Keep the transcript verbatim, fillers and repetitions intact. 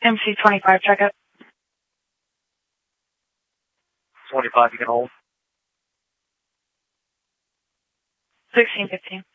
M C twenty-five, check it. twenty-five, you can hold. sixteen fifteen.